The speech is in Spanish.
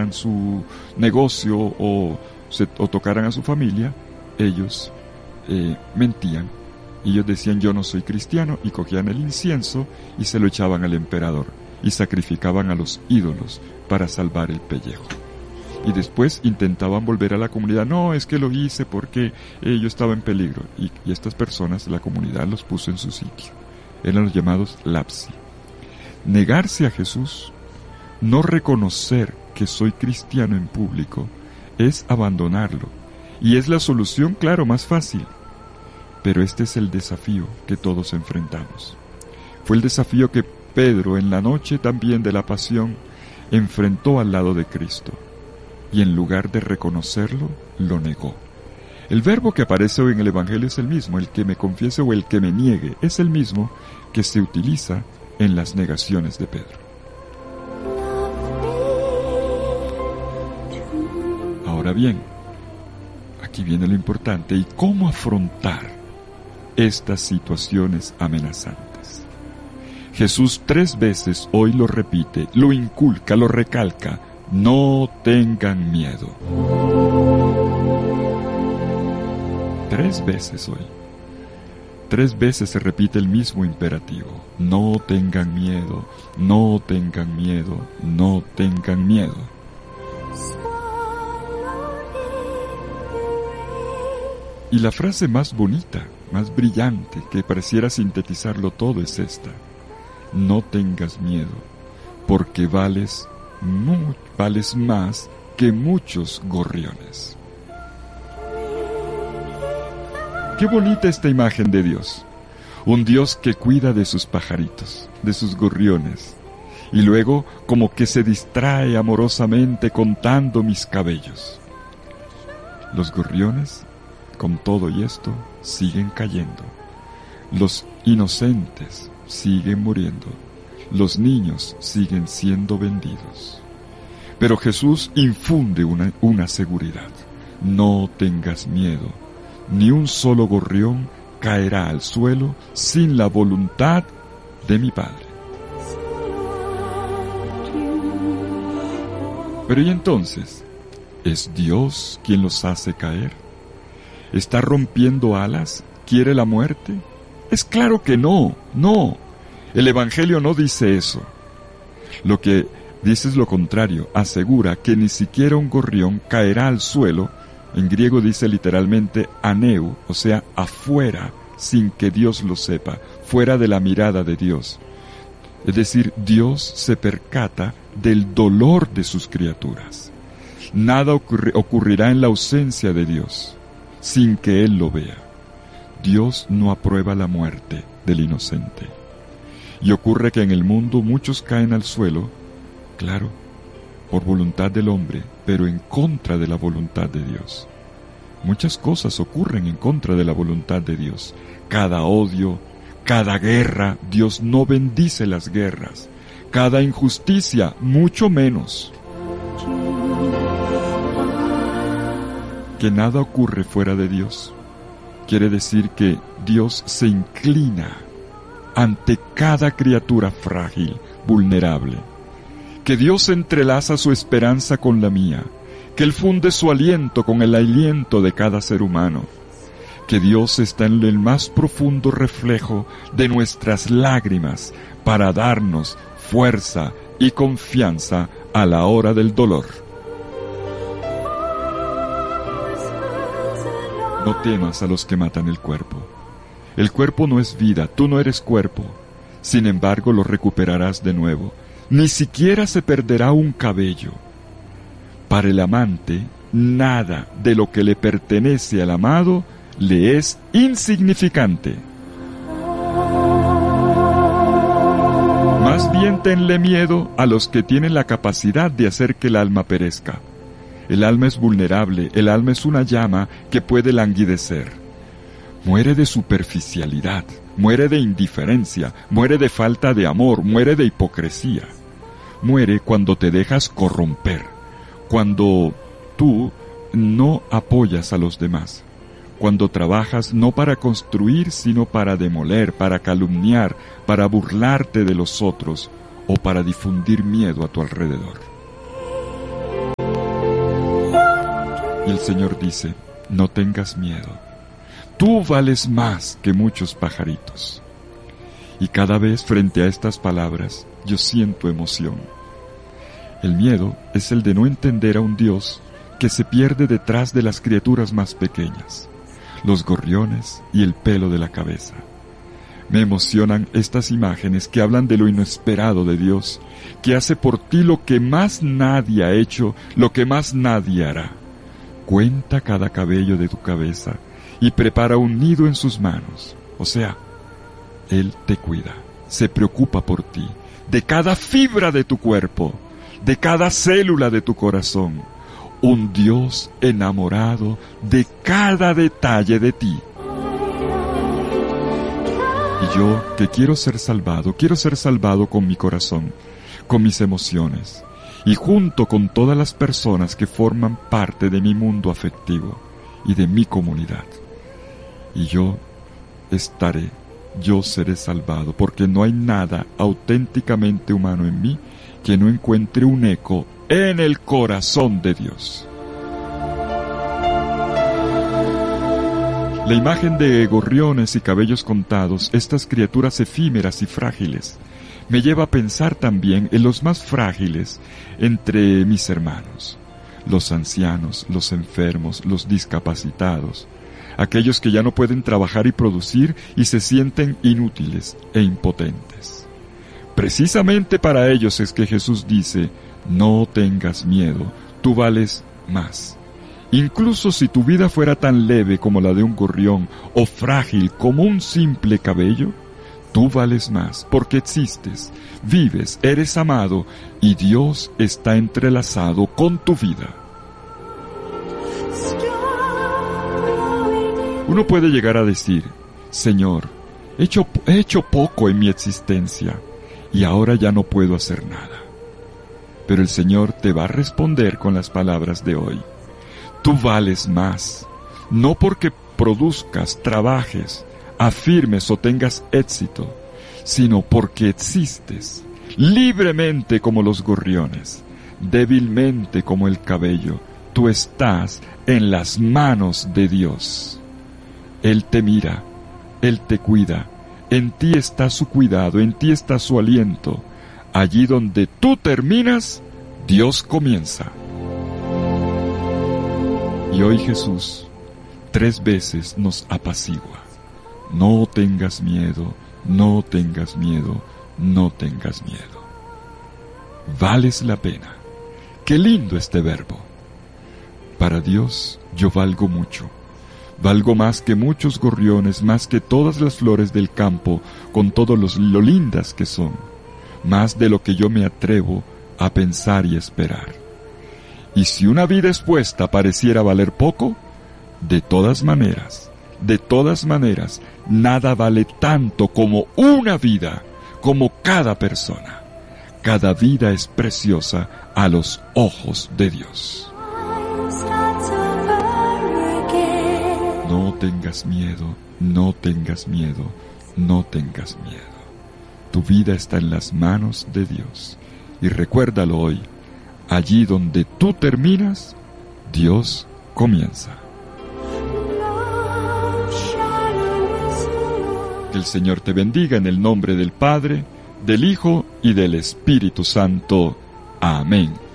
tocaran su negocio o tocaran a su familia, ellos mentían. Ellos decían: yo no soy cristiano, y cogían el incienso y se lo echaban al emperador y sacrificaban a los ídolos para salvar el pellejo. Y después intentaban volver a la comunidad: no, es que lo hice porque yo estaba en peligro. Y estas personas, la comunidad los puso en su sitio. Eran los llamados lapsi. Negarse a Jesús, no reconocer que soy cristiano en público, es abandonarlo. Y es la solución, claro, más fácil. Pero este es el desafío que todos enfrentamos. Fue el desafío que Pedro, en la noche también de la pasión, enfrentó al lado de Cristo. Y en lugar de reconocerlo, lo negó. El verbo que aparece hoy en el Evangelio es el mismo: el que me confiese o el que me niegue, es el mismo que se utiliza en las negaciones de Pedro. Ahora bien, aquí viene lo importante: ¿y cómo afrontar estas situaciones amenazantes? Jesús 3 veces hoy lo repite, lo inculca, lo recalca: no tengan miedo. 3 veces hoy. 3 veces se repite el mismo imperativo: no tengan miedo, no tengan miedo, no tengan miedo. Y la frase más bonita, más brillante, que pareciera sintetizarlo todo, es esta: no tengas miedo, porque vales más que muchos gorriones. Qué bonita esta imagen de Dios. Un Dios que cuida de sus pajaritos, de sus gorriones, y luego como que se distrae amorosamente contando mis cabellos. Los gorriones, con todo y esto, siguen cayendo. Los inocentes siguen muriendo. Los niños siguen siendo vendidos. Pero Jesús infunde una seguridad: no tengas miedo, ni un solo gorrión caerá al suelo sin la voluntad de mi Padre. Pero ¿y entonces? ¿Es Dios quien los hace caer? ¿Está rompiendo alas? ¿Quiere la muerte? Es claro que no. El Evangelio no dice eso. Lo que dice es lo contrario: asegura que ni siquiera un gorrión caerá al suelo. En griego dice literalmente aneu, o sea, afuera, sin que Dios lo sepa, fuera de la mirada de Dios. Es decir, Dios se percata del dolor de sus criaturas. Nada ocurrirá en la ausencia de Dios, sin que Él lo vea. Dios no aprueba la muerte del inocente. Y ocurre que en el mundo muchos caen al suelo, claro, por voluntad del hombre, pero en contra de la voluntad de Dios. Muchas cosas ocurren en contra de la voluntad de Dios. Cada odio, cada guerra, Dios no bendice las guerras. Cada injusticia, mucho menos. Que nada ocurre fuera de Dios quiere decir que Dios se inclina ante cada criatura frágil, vulnerable. Que Dios entrelaza su esperanza con la mía, que Él funde su aliento con el aliento de cada ser humano, que Dios está en el más profundo reflejo de nuestras lágrimas para darnos fuerza y confianza a la hora del dolor. No temas a los que matan el cuerpo. El cuerpo no es vida, tú no eres cuerpo. Sin embargo, lo recuperarás de nuevo. Ni siquiera se perderá un cabello. Para el amante, nada de lo que le pertenece al amado le es insignificante. Más bien tenle miedo a los que tienen la capacidad de hacer que el alma perezca. El alma es vulnerable, el alma es una llama que puede languidecer. Muere de superficialidad, muere de indiferencia, muere de falta de amor, muere de hipocresía. Muere cuando te dejas corromper, cuando tú no apoyas a los demás, cuando trabajas no para construir, sino para demoler, para calumniar, para burlarte de los otros o para difundir miedo a tu alrededor. Y el Señor dice, no tengas miedo. Tú vales más que muchos pajaritos. Y cada vez frente a estas palabras, yo siento emoción. El miedo es el de no entender a un Dios que se pierde detrás de las criaturas más pequeñas, los gorriones y el pelo de la cabeza. Me emocionan estas imágenes que hablan de lo inesperado de Dios, que hace por ti lo que más nadie ha hecho, lo que más nadie hará. Cuenta cada cabello de tu cabeza y prepara un nido en sus manos. O sea, Él te cuida, se preocupa por ti, de cada fibra de tu cuerpo, de cada célula de tu corazón. Un Dios enamorado de cada detalle de ti. Y yo, que quiero ser salvado con mi corazón, con mis emociones, y junto con todas las personas que forman parte de mi mundo afectivo y de mi comunidad. Y yo seré salvado, porque no hay nada auténticamente humano en mí que no encuentre un eco en el corazón de Dios. La imagen de gorriones y cabellos contados, estas criaturas efímeras y frágiles, me lleva a pensar también en los más frágiles entre mis hermanos, los ancianos, los enfermos, los discapacitados, aquellos que ya no pueden trabajar y producir y se sienten inútiles e impotentes. Precisamente para ellos es que Jesús dice, no tengas miedo, tú vales más. Incluso si tu vida fuera tan leve como la de un gorrión o frágil como un simple cabello, tú vales más porque existes, vives, eres amado y Dios está entrelazado con tu vida. Uno puede llegar a decir, Señor, he hecho poco en mi existencia y ahora ya no puedo hacer nada. Pero el Señor te va a responder con las palabras de hoy. Tú vales más, no porque produzcas, trabajes, afirmes o tengas éxito, sino porque existes, libremente como los gorriones, débilmente como el cabello. Tú estás en las manos de Dios. Él te mira, Él te cuida, en ti está su cuidado, en ti está su aliento. Allí donde tú terminas, Dios comienza. Y hoy Jesús 3 veces nos apacigua. No tengas miedo, no tengas miedo, no tengas miedo. Vales la pena. Qué lindo este verbo. Para Dios yo valgo mucho. Valgo más que muchos gorriones, más que todas las flores del campo, con todo lo lindas que son. Más de lo que yo me atrevo a pensar y esperar. Y si una vida expuesta pareciera valer poco, de todas maneras, nada vale tanto como una vida, como cada persona. Cada vida es preciosa a los ojos de Dios. No tengas miedo, no tengas miedo, no tengas miedo. Tu vida está en las manos de Dios. Y recuérdalo hoy, allí donde tú terminas, Dios comienza. Que el Señor te bendiga en el nombre del Padre, del Hijo y del Espíritu Santo. Amén.